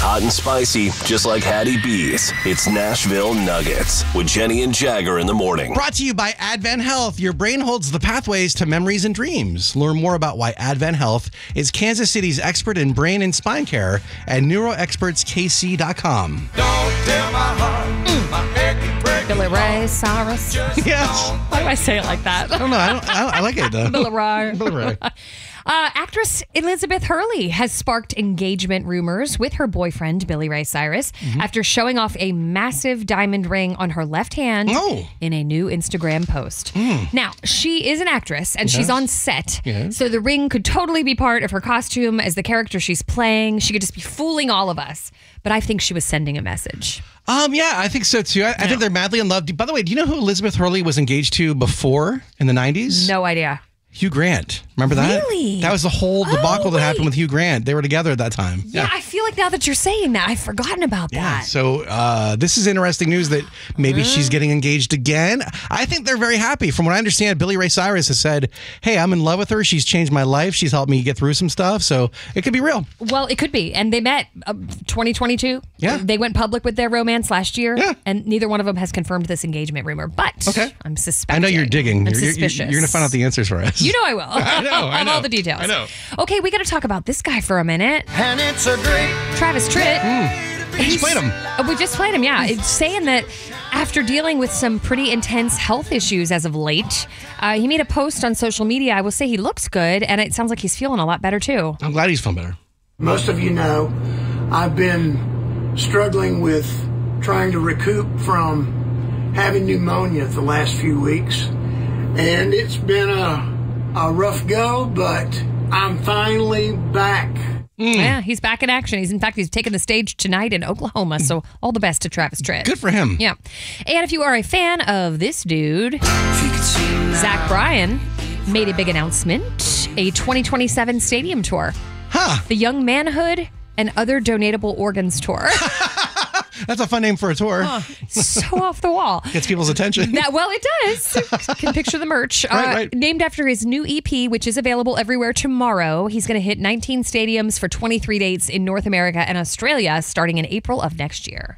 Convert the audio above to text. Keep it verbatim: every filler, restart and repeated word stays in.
Hot and spicy, just like Hattie B's. It's Nashville Nuggets with Jenny and Jagger in the morning. Brought to you by Advent Health. Your brain holds the pathways to memories and dreams. Learn more about why Advent Health is Kansas City's expert in brain and spine care at neuro experts k c dot com. Don't tell my heart, mm. my achy, Billy Ray Cyrus. Yes. Why do I say it like that? I don't know. I, don't, I, I like it, though. Billy Ray. Billy Ray. Uh, actress Elizabeth Hurley has sparked engagement rumors with her boyfriend, Billy Ray Cyrus, mm-hmm. after showing off a massive diamond ring on her left hand oh. in a new Instagram post. Mm. Now, she is an actress and yes. she's on set, yes. so the ring could totally be part of her costume as the character she's playing. She could just be fooling all of us. But I think she was sending a message. Um, yeah, I think so too. I, I think they're madly in love. By the way, do you know who Elizabeth Hurley was engaged to before in the nineties? No idea. Hugh Grant. Remember that? Really? That was the whole debacle oh, that happened with Hugh Grant. They were together at that time. Yeah, yeah, I feel like now that you're saying that, I've forgotten about yeah, that. So uh, this is interesting news that maybe uh. she's getting engaged again. I think they're very happy. From what I understand, Billy Ray Cyrus has said, hey, I'm in love with her. She's changed my life. She's helped me get through some stuff. So it could be real. Well, it could be. And they met uh, twenty twenty-two. Yeah. They went public with their romance last year. Yeah. And neither one of them has confirmed this engagement rumor. But okay. I'm suspecting. I know you're digging. I'm you're, suspicious. You're, you're going to find out the answers for us. You know I will. I know. I Of know. all the details. I know. Okay, we got to talk about this guy for a minute. and it's a great Travis Tritt. Mm. We just played him. Uh, we just played him, yeah. It's saying that after dealing with some pretty intense health issues as of late, uh, he made a post on social media. I will say he looks good, and it sounds like he's feeling a lot better, too. I'm glad he's feeling better. Most of you know I've been struggling with trying to recoup from having pneumonia the last few weeks. And it's been a, a rough go, but I'm finally back. Mm. Yeah, he's back in action. He's in fact, he's taking the stage tonight in Oklahoma. So all the best to Travis Tritt. Good for him. Yeah. And if you are a fan of this dude, Zach Bryan made a big announcement, a twenty twenty-seven stadium tour. Huh. The Young Manhood and Other Donatable Organs Tour. That's a fun name for a tour. Huh. So off the wall. Gets people's attention. That, well, it does. Can picture the merch. Right, uh, right. Named after his new E P, which is available everywhere tomorrow. He's going to hit nineteen stadiums for twenty-three dates in North America and Australia starting in April of next year.